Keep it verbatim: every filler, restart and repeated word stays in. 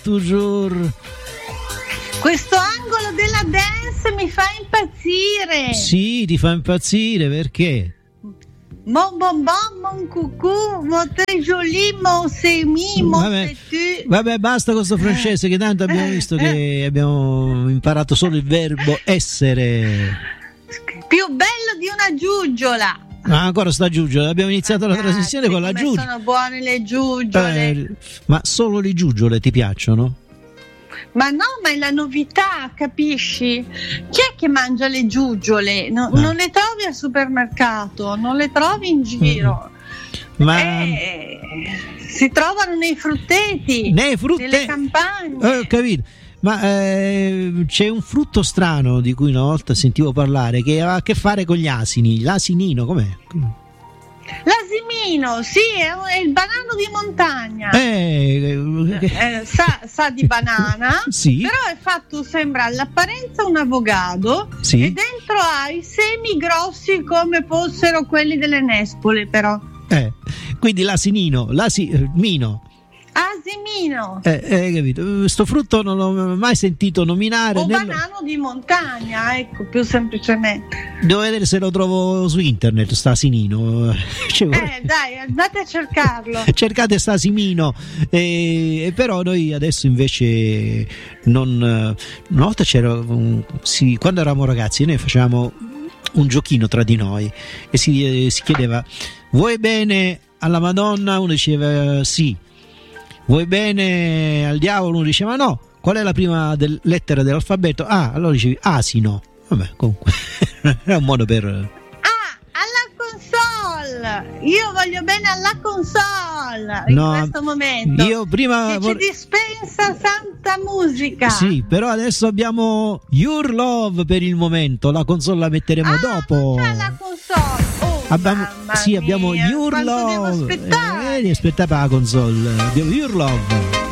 toujours. Questo angolo della dance mi fa impazzire. Sì, ti fa impazzire perché? Mon bon bon, mon coucou, mon très joli, mon c'est mi, mon Vabbè, c'est tu. vabbè, basta con sto francese che tanto abbiamo visto che abbiamo imparato solo il verbo essere. Più bello di una giugiola. Ma ancora sta giugiola, abbiamo iniziato la Ragazzi, trasmissione con la come giugiola. sono buone le giuggiole. Eh, ma solo le giuggiole ti piacciono? Ma no, ma è la novità, capisci? Chi è che mangia le giuggiole? No, Ah. Non le trovi al supermercato, non le trovi in giro. Ma Eh, si trovano nei frutteti, nei frutte- nelle campagne. Eh, ho capito. Ma eh, c'è un frutto strano di cui una volta sentivo parlare che ha a che fare con gli asini. L'asinino, com'è? L'asimino, sì, è, un- è il banano di montagna. Eh, Eh, sa, sa di banana, Sì. però è fatto, sembra all'apparenza un avocado, Sì. e dentro ha i semi grossi come fossero quelli delle nespole, però. eh, quindi l'asinino, l'asimino. Asimino Eh, eh, capito? Sto frutto non l'ho mai sentito nominare. o nel- banano di montagna, ecco, più semplicemente. Devo vedere se lo trovo su internet, sta asinino. Cioè, Eh, dai, andate a cercarlo. cercate sta asimino. Eh, e però noi adesso invece non. Una volta c'era un, sì, quando eravamo ragazzi noi facevamo un giochino tra di noi e si, eh, si chiedeva: vuoi bene alla Madonna? Uno diceva sì. Vuoi bene al diavolo? Uno diceva no. Qual è la prima del- lettera dell'alfabeto? Ah, allora dicevi asino. Vabbè, comunque era un modo per. Ah, alla console! Io voglio bene alla console in No, questo momento. io prima Che vor- ci dispensa santa musica. Sì, però adesso abbiamo Your Love per il momento. La console la metteremo Ah, dopo. non c'è la console. Oh, Abbiamo, mamma sì, abbiamo mia, Your quanto devo Love. aspettare? Eh, devi aspettare per la console. Abbiamo Your Love.